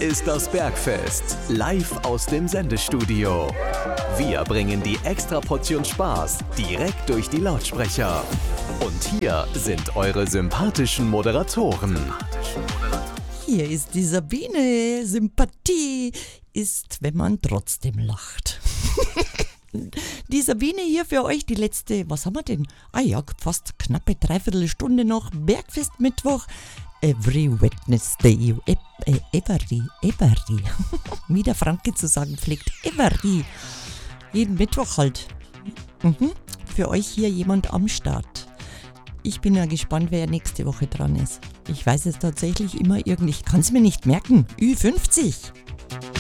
ist das Bergfest, live aus dem Sendestudio. Wir bringen die extra Portion Spaß direkt durch die Lautsprecher. Und hier sind eure sympathischen Moderatoren. Hier ist die Sabine. Sympathie ist, wenn man trotzdem lacht. Die Sabine hier für euch, die letzte, was haben wir denn? Fast knappe Dreiviertelstunde noch. Bergfest Mittwoch. Every Wednesday. Every. Wie der Franke zu sagen pflegt. Every. Jeden Mittwoch halt. Für euch hier jemand am Start. Ich bin ja gespannt, wer nächste Woche dran ist. Ich weiß es tatsächlich immer irgendwie. Ich kann es mir nicht merken. Ü50.